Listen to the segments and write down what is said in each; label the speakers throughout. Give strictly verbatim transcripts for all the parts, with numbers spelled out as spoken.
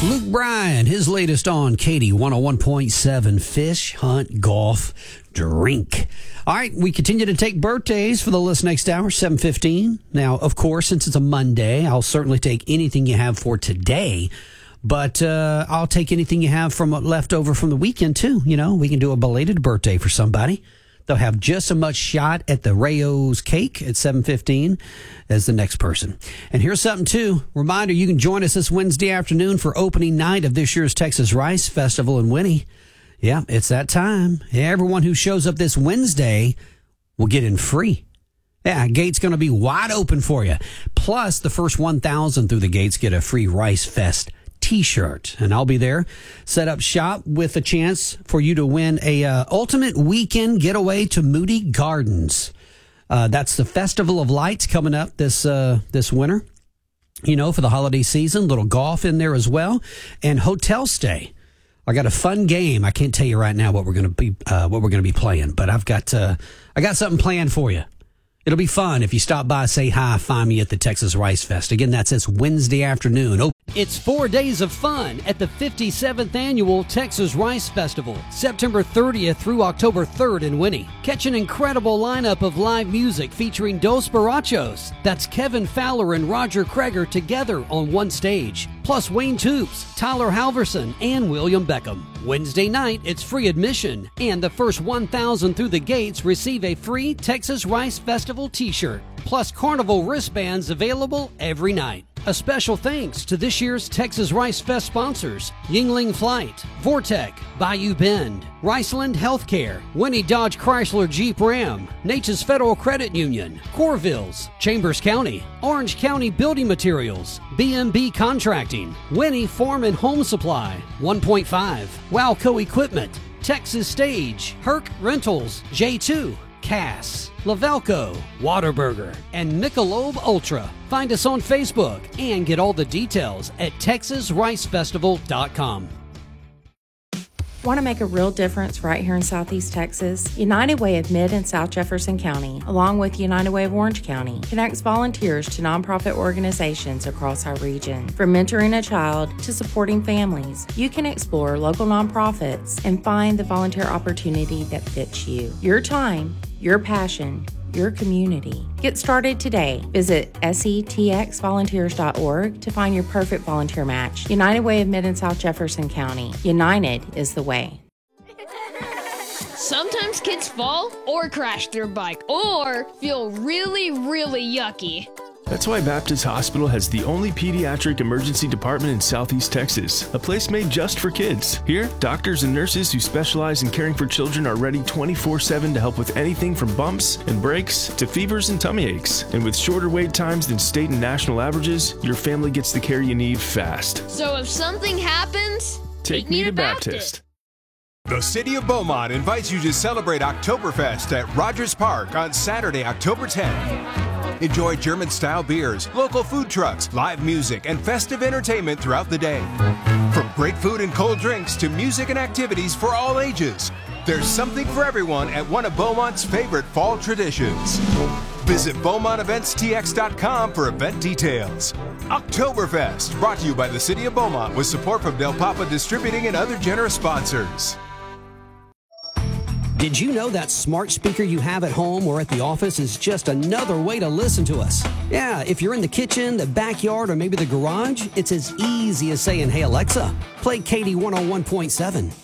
Speaker 1: Luke Bryan, his latest on Katie one oh one point seven, Fish, Hunt, Golf, Drink. All right, we continue to take birthdays for the list next hour, seven fifteen. Now, of course, since it's a Monday, I'll certainly take anything you have for today. But uh, I'll take anything you have from left over from the weekend, too. You know, we can do a belated birthday for somebody. They'll have just as much shot at the Rayo's cake at seven fifteen as the next person. And here's something, too. Reminder, you can join us this Wednesday afternoon for opening night of this year's Texas Rice Festival in Winnie. Yeah, it's that time. Everyone who shows up this Wednesday will get in free. Yeah, gate's going to be wide open for you. Plus, the first one thousand through the gates get a free Rice Fest T-shirt, and I'll be there. Set up shop with a chance for you to win a uh, ultimate weekend getaway to Moody Gardens. Uh, that's the Festival of Lights coming up this uh, this winter. You know, for the holiday season, little golf in there as well, and hotel stay. I got a fun game. I can't tell you right now what we're going to be uh, what we're going to be playing, but I've got uh, I got something planned for you. It'll be fun if you stop by, say hi, find me at the Texas Rice Fest. Again, that's this Wednesday afternoon. Oh. It's four days of fun at the fifty-seventh Annual Texas Rice Festival, September thirtieth through October third in Winnie. Catch an incredible lineup of live music featuring Dos Barachos. That's Kevin Fowler and Roger Kreger together on one stage. Plus Wayne Toops, Tyler Halverson, and William Beckham. Wednesday night, it's free admission, and the first one thousand through the gates receive a free Texas Rice Festival t-shirt. Plus Carnival wristbands available every night. A special thanks to this year's Texas Rice Fest sponsors: Yingling Flight, Vortec, Bayou Bend, Riceland Healthcare, Winnie Dodge Chrysler Jeep Ram, Natchez Federal Credit Union, Corvilles, Chambers County, Orange County Building Materials, B M B Contracting, Winnie Farm and Home Supply, one point five, Wowco Equipment, Texas Stage, Herc Rentals, J two, Cass, Lavelco, Whataburger, and Michelob Ultra. Find us on Facebook and get all the details at texas rice festival dot com.
Speaker 2: Want to make a real difference right here in Southeast Texas? United Way of Mid and South Jefferson County, along with United Way of Orange County, connects volunteers to nonprofit organizations across our region. From mentoring a child to supporting families, you can explore local nonprofits and find the volunteer opportunity that fits you. Your time, your passion, your community. Get started today. Visit S E T X volunteers dot org to find your perfect volunteer match. United Way of Mid and South Jefferson County. United is the way.
Speaker 3: Sometimes kids fall or crash their bike or feel really, really yucky.
Speaker 4: That's why Baptist Hospital has the only pediatric emergency department in Southeast Texas, a place made just for kids. Here, doctors and nurses who specialize in caring for children are ready twenty-four seven to help with anything from bumps and breaks to fevers and tummy aches. And with shorter wait times than state and national averages, your family gets the care you need fast.
Speaker 3: So if something happens,
Speaker 4: take, take me, me to Baptist. Baptist.
Speaker 5: The City of Beaumont invites you to celebrate Oktoberfest at Rogers Park on Saturday, October tenth. Enjoy German-style beers, local food trucks, live music, and festive entertainment throughout the day. From great food and cold drinks to music and activities for all ages, there's something for everyone at one of Beaumont's favorite fall traditions. Visit Beaumont Events T X dot com for event details. Oktoberfest, brought to you by the City of Beaumont with support from Del Papa Distributing and other generous sponsors.
Speaker 1: Did you know that smart speaker you have at home or at the office is just another way to listen to us? Yeah, if you're in the kitchen, the backyard, or maybe the garage, it's as easy as saying, "Hey Alexa, play Katie one oh one point seven.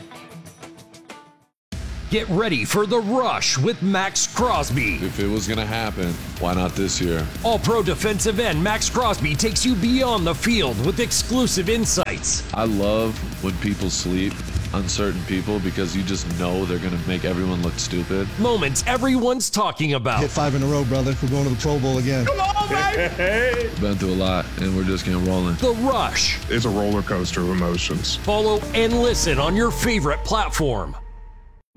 Speaker 6: Get ready for The Rush with Max Crosby.
Speaker 7: If it was going to happen, why not this year?
Speaker 6: All-Pro defensive end Max Crosby takes you beyond the field with exclusive insights.
Speaker 7: I love when people sleep, uncertain people, because you just know they're going to make everyone look stupid.
Speaker 6: Moments everyone's talking about.
Speaker 8: Hit five in a row, brother. We're going to the Pro Bowl again.
Speaker 7: Come on, baby! Been through a lot, and we're just getting rolling.
Speaker 6: The Rush
Speaker 9: is a roller coaster of emotions.
Speaker 6: Follow and listen on your favorite platform.